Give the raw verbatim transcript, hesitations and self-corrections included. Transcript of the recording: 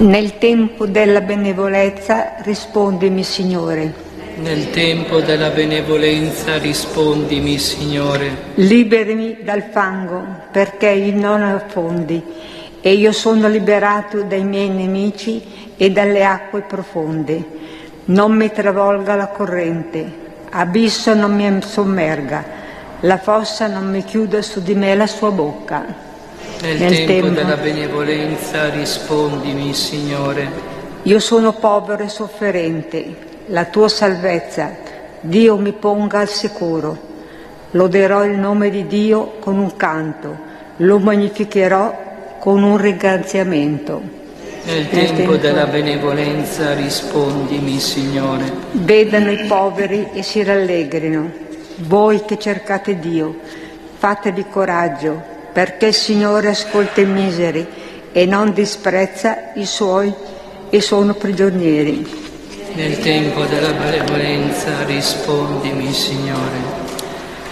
Nel tempo della benevolenza rispondimi, Signore. Nel tempo della benevolenza rispondimi, Signore. Liberami dal fango, perché io non affondi, e io sono liberato dai miei nemici e dalle acque profonde. Non mi travolga la corrente, abisso non mi sommerga, la fossa non mi chiuda su di me la sua bocca. Nel, Nel tempo, tempo della benevolenza rispondimi, Signore. Io sono povero e sofferente, la tua salvezza, Dio mi ponga al sicuro. Loderò il nome di Dio con un canto, lo magnificherò con un ringraziamento. Nel tempo, Nel tempo della benevolenza rispondimi, Signore. Vedano i poveri e si rallegrino, voi che cercate Dio, fatevi coraggio, perché il Signore ascolta i miseri e non disprezza i suoi e sono prigionieri. Nel tempo della benevolenza rispondimi, Signore.